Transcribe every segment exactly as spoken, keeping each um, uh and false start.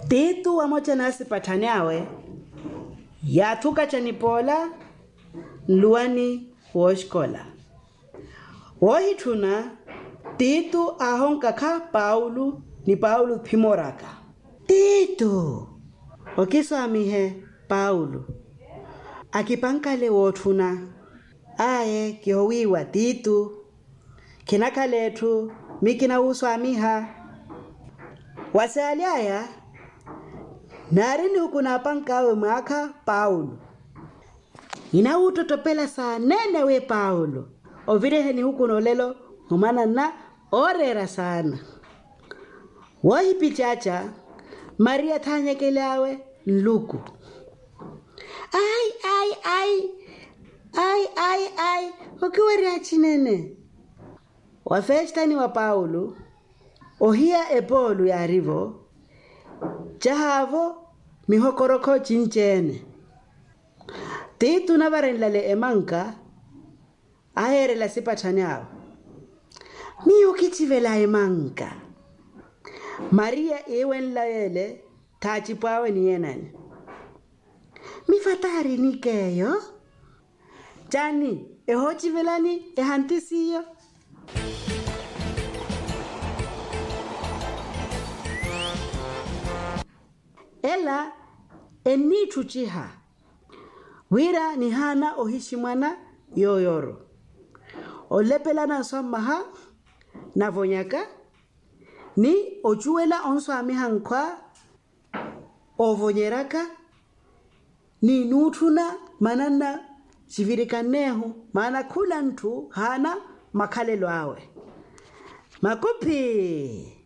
Titu wamocha nasi pataniawe yathuka chanipola luani woshkola. Wohituna Titu ahonka ka Paulo ni Paulo pimoraka. Titu okisamihe Paulo akipankale wothuna aye kihowiwa Titu kinakaletu mikina uswamiha wasaliaya narini hukuna pankawe mwaka Paulo ina utotopela saa nene we Paulo ovirehe ni hukuno lelo humana na orera sana wahi pichacha Maria thanyekeleawe luku ai ai ai ai ai ai okiwari chinene wafestani wa Paulo ohia epolu ya rivo jahavo mihokoroko chinchene Titu navarenlale emanka ahere la sipatanyao mi ukitivela emanka Maria ewenlaele tachipawe ni yenani mi fatari nikeyo jani ehochivelani ehantisiyo ela enitu chiha wira ni hana ohishimwana yoyoro olepela na somaha na vonyaka ni ochuela onswami hankwa ovonyeraka ni nutuna manana sivirikanehu maana kula ntu hana makalelo awe makupi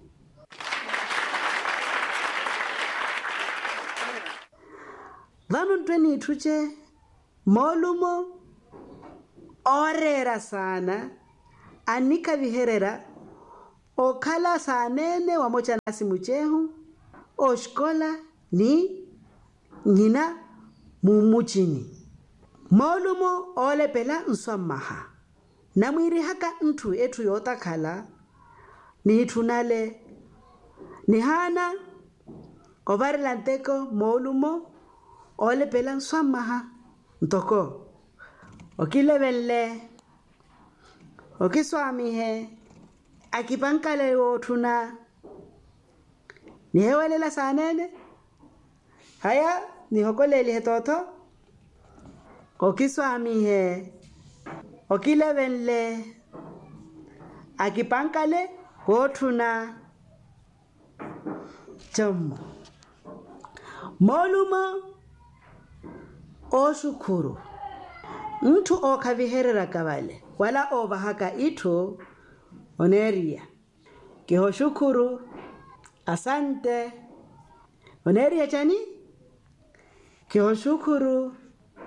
vanu ntweni tuche molumo orera sana anika viherera okala sanene wamocha nasi muchehu oshkola ni ngina mumuchini molumo ole pela nswamaha namwiri haka ntu etu yotakhala ni tunale ni hana ovarela nteko molumo ole pela nswamaha ntoko okilevelle okiswamihe akipankale wothuna nihewelela sanene haya nihokoleli hetoto okiswamihe okilevelle akipankale wothuna chomo molumo oshukuru mtu okaviherera kavale wala ovahaka itu oneria kiho shukuru asante oneria chani kiho shukuru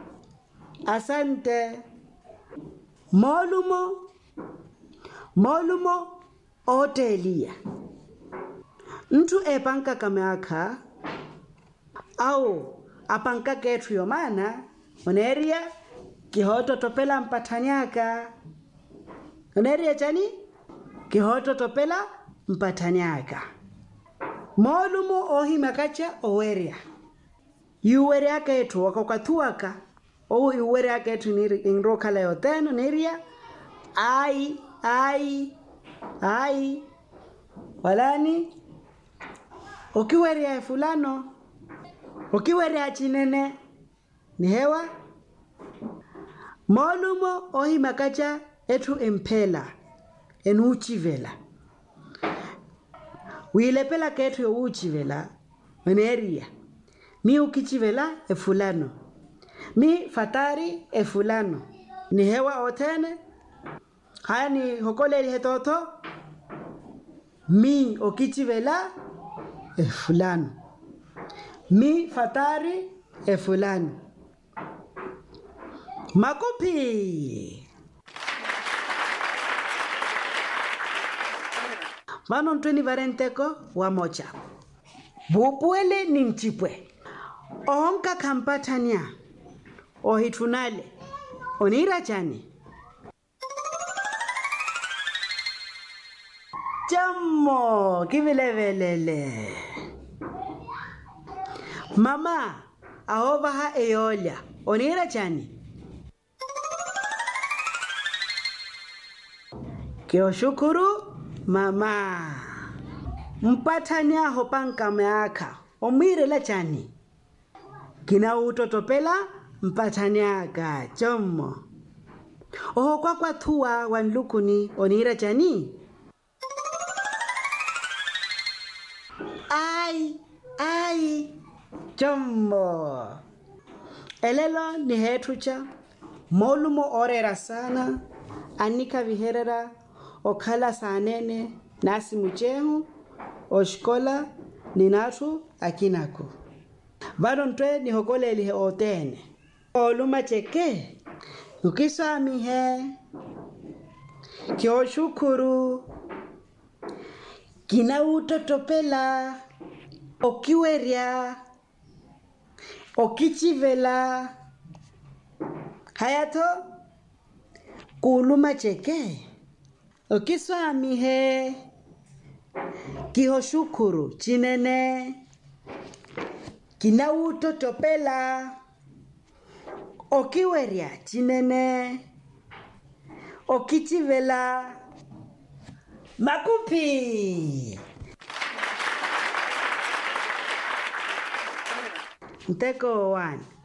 asante molumo molumo otelia mtu epanka kameaka au apanka ketu yomana oneria kihoto topela mpatanyaka oneria chani kihoto topela mpatanyaka molumo ohimakacha oweria yuweria ketu wakokatuaka ou yuweria ketu niri inrokala yoteno niria ai ai ai walani okiweria fulano okiweria chinene ni hewa molumo ohimakacha etu empela enuchivela wilepela ketu yo uchivela oneria mi ukichivela e fulano mi fatari e fulano ni hewa otene haya ni hokoleli hetoto mi okichivela e fulano mi fatari e fulano makupi vano ntweni varenteko wamocha bupuele ni mchipwe onka kampatania ohitunale onira chani chamo kivilevelele Mama ahova ha eolya onira chani Kioshukuru mama mpatania hopanka meaka omire la chani kina utotopela mpataniaka chomo oho kwa kwa thua wanlukuni onira chani ai ai chomo elelo ni hetucha molumo orera sana anika viherera okhala sanene nasi muchehu oshkola ninatu akinako Vadontwe ni hokoleli he otene oluma cheke ukisami he kioshukuru kina utotopela okiweria okichivela hayato kuluma cheke ukisami he kihoshukuru chinene kina utotopela okiweria chinene okichivela makupi Nteko one